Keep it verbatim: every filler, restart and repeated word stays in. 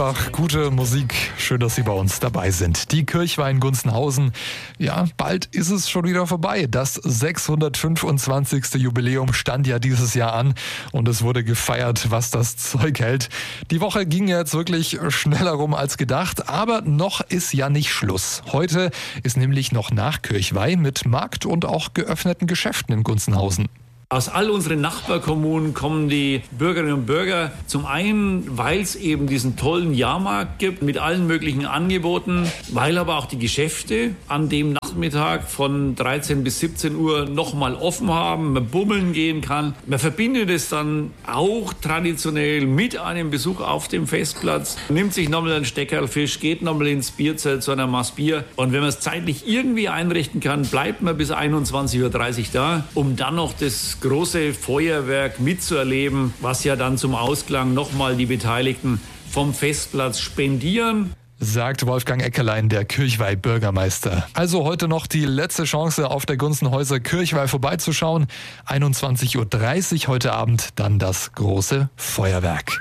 einfach gute Musik. Schön, dass Sie bei uns dabei sind. Die Kirchweih in Gunzenhausen. Ja, bald ist es schon wieder vorbei. Das sechshundertfünfundzwanzigste Jubiläum stand ja dieses Jahr an und es wurde gefeiert, was das Zeug hält. Die Woche ging jetzt wirklich schneller rum als gedacht, aber noch ist ja nicht Schluss. Heute ist nämlich noch nach Kirchweih mit Markt und auch geöffneten Geschäften in Gunzenhausen. Aus all unseren Nachbarkommunen kommen die Bürgerinnen und Bürger zum einen, weil es eben diesen tollen Jahrmarkt gibt mit allen möglichen Angeboten, weil aber auch die Geschäfte an dem Nachmittag von dreizehn bis siebzehn Uhr nochmal offen haben, man bummeln gehen kann. Man verbindet es dann auch traditionell mit einem Besuch auf dem Festplatz, nimmt sich nochmal einen Steckerlfisch, geht nochmal ins Bierzelt zu einer Maß Bier und wenn man es zeitlich irgendwie einrichten kann, bleibt man bis einundzwanzig Uhr dreißig da, um dann noch das große Feuerwerk mitzuerleben, was ja dann zum Ausklang nochmal die Beteiligten vom Festplatz spendieren. Sagt Wolfgang Eckerlein, der Kirchweih-Bürgermeister. Also heute noch die letzte Chance, auf der Gunzenhäuser Kirchweih vorbeizuschauen. einundzwanzig Uhr dreißig heute Abend dann das große Feuerwerk.